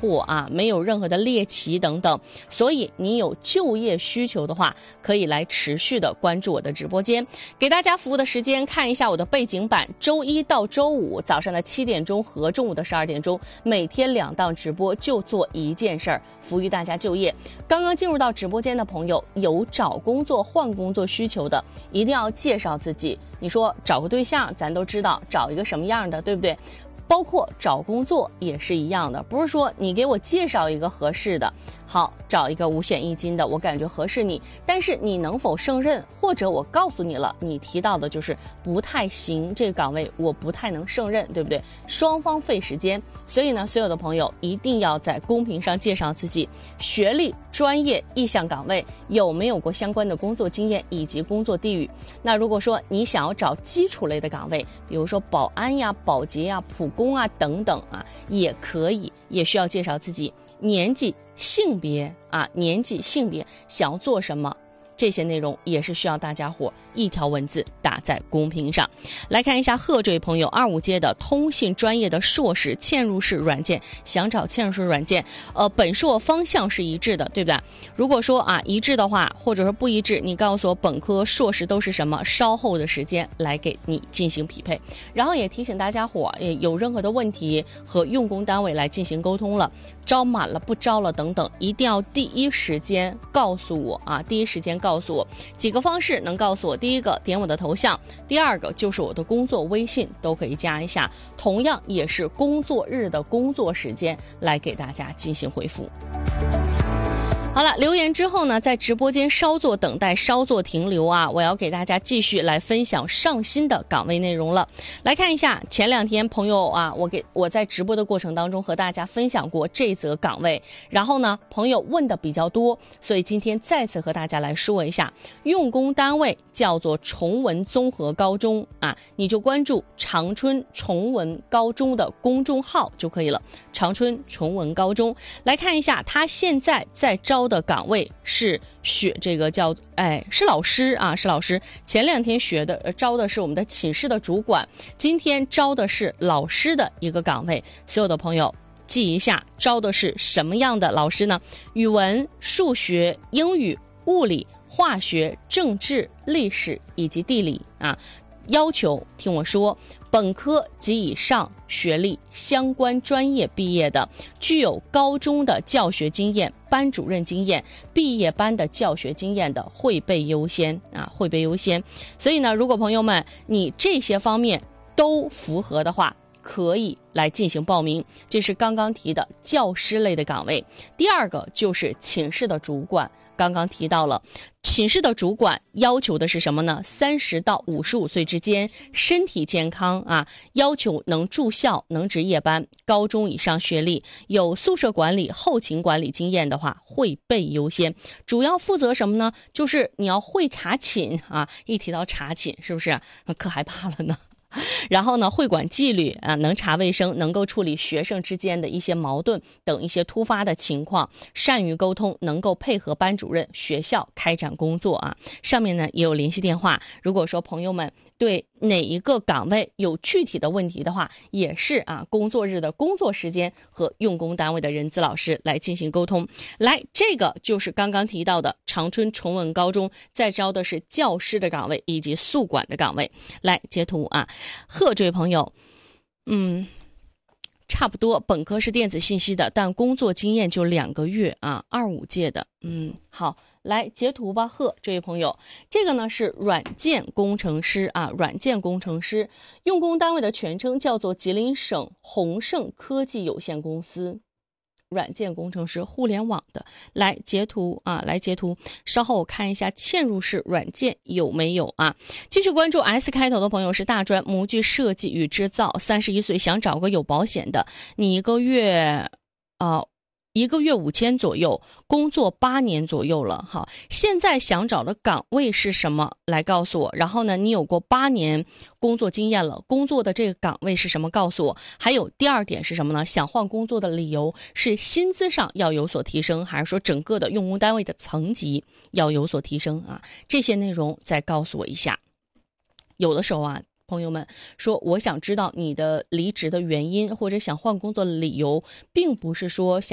惑啊，没有任何的猎奇等等。所以你有就业需求的话，可以来持续的关注我的直播间。给大家服务的时间看一下我的背景板，周一到周五早上的7点钟和中午的12点钟，每天2档直播，就做一件事儿，服务于大家就业。刚刚进入到直播间的朋友，有找工作换工作需求的，一定要介绍自己。你说找个对象，咱都知道找一个什么样的，对不对？包括找工作也是一样的，不是说你给我介绍一个合适的，好，找一个5险1金的，我感觉合适你，但是你能否胜任，或者我告诉你了，你提到的就是不太行，这个岗位我不太能胜任，对不对？双方费时间，所以呢，所有的朋友一定要在公屏上介绍自己学历、专业、意向岗位，有没有过相关的工作经验以及工作地域。那如果说你想要找基础类的岗位，比如说保安呀、保洁呀、普工啊等等啊，也可以，也需要介绍自己年纪、性别啊，年纪、性别想要做什么，这些内容也是需要大家伙一条文字打在公屏上。来看一下贺这位朋友，25阶的通信专业的硕士，嵌入式软件，想找嵌入式软件，本硕方向是一致的，对不对？如果说啊一致的话，或者说不一致，你告诉我本科、硕士都是什么，稍后的时间来给你进行匹配。然后也提醒大家伙，有任何的问题和用工单位来进行沟通了，招满了不招了等等，一定要第一时间告诉我啊，第一时间告诉我。几个方式能告诉我，第一个点我的头像，第二个就是我的工作微信，都可以加一下，同样也是工作日的工作时间来给大家进行回复。好了，留言之后呢，在直播间稍作等待，稍作停留啊！我要给大家继续来分享上新的岗位内容了。来看一下，前2天朋友啊，我在直播的过程当中和大家分享过这则岗位，然后呢，朋友问的比较多，所以今天再次和大家来说一下，用工单位叫做崇文综合高中啊，你就关注长春崇文高中的公众号就可以了。长春崇文高中，来看一下，他现在在招的岗位是这个叫是老师啊，是老师。前2天招的是我们的寝室的主管，今天招的是老师的一个岗位。所有的朋友记一下，招的是什么样的老师呢？语文、数学、英语、物理、化学、政治、历史以及地理啊。要求听我说，本科及以上学历相关专业毕业的，具有高中的教学经验、班主任经验、毕业班的教学经验的会被优先啊，会被优先。所以呢，如果朋友们你这些方面都符合的话，可以来进行报名。这是刚刚提的教师类的岗位。第二个就是寝室的主管，刚刚提到了寝室的主管要求的是什么呢？30到55岁之间，身体健康啊，要求能住校、能值夜班，高中以上学历，有宿舍管理、后勤管理经验的话会被优先。主要负责什么呢？就是你要会查寝啊，一提到查寝是不是可害怕了呢？然后呢，会管纪律啊，能查卫生，能够处理学生之间的一些矛盾等一些突发的情况，善于沟通，能够配合班主任、学校开展工作啊。上面呢也有联系电话，如果说朋友们对哪一个岗位有具体的问题的话，也是啊，工作日的工作时间和用工单位的人资老师来进行沟通。来，这个就是刚刚提到的长春崇文高中在招的是教师的岗位以及宿管的岗位。来截图啊，贺这位朋友，差不多本科是电子信息的，但工作经验就2个月啊，25届的，好。来截图吧，贺这位朋友，这个呢是软件工程师啊，软件工程师，用工单位的全称叫做吉林省宏盛科技有限公司。软件工程师，互联网的。来截图啊，来截图。稍后我看一下嵌入式软件有没有啊？继续关注 S 开头的朋友是大专模具设计与制造，31岁，想找个有保险的，你一个月5000左右，工作8年左右了。好，现在想找的岗位是什么？来告诉我。然后呢，你有过8年工作经验了，工作的这个岗位是什么？告诉我。还有第2点是什么呢？想换工作的理由是薪资上要有所提升，还是说整个的用工单位的层级要有所提升啊？这些内容再告诉我一下。有的时候啊，朋友们说我想知道你的离职的原因或者想换工作的理由，并不是说想